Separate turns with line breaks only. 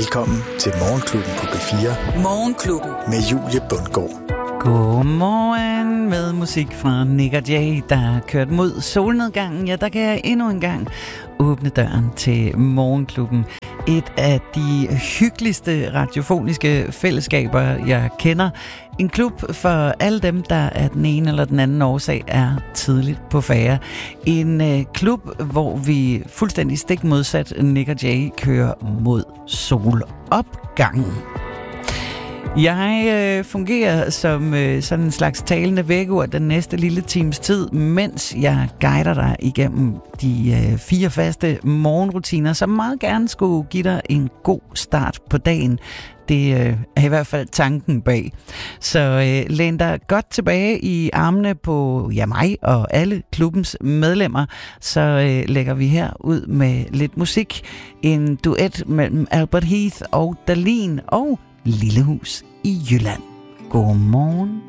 Velkommen til Morgenklubben på B4.
Morgenklubben.
Med Julie Bundgaard.
Godmorgen med musik fra Nick og Jay, der har kørt mod solnedgangen. Ja, der kan jeg endnu en gang åbne døren til Morgenklubben. Et af de hyggeligste radiofoniske fællesskaber, jeg kender. En klub for alle dem, der af den ene eller den anden årsag er tidligt på færre. En klub, hvor vi fuldstændig stik modsat Nick og Jay kører mod solopgangen. Jeg fungerer som sådan en slags talende vækkeur den næste lille times tid, mens jeg guider dig igennem de 4 faste morgenrutiner, som meget gerne skulle give dig en god start på dagen. Det er i hvert fald tanken bag. Så læn dig godt tilbage i armene på mig og alle klubbens medlemmer, så lægger vi her ud med lidt musik. En duet mellem Albert Heath og Dahlin og Lillehus i Jylland. God morgen.